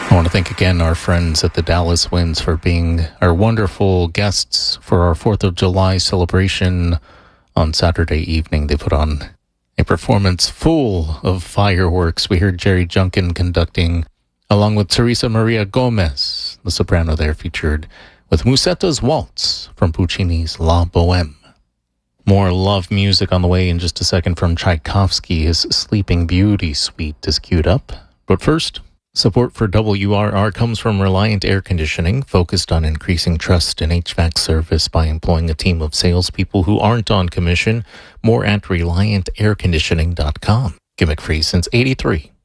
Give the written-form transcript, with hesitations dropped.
I want to thank again our friends at the Dallas Winds for being our wonderful guests for our 4th of July celebration on Saturday evening. They put on a performance full of fireworks. We heard Jerry Junkin conducting, along with Teresa Maria Gomez, the soprano there, featured with Museta's Waltz from Puccini's La Bohème. More love music on the way in just a second from Tchaikovsky. His Sleeping Beauty suite is queued up. But first, support for WRR comes from Reliant Air Conditioning, focused on increasing trust in HVAC service by employing a team of salespeople who aren't on commission. More at ReliantAirConditioning.com. Gimmick free since '83.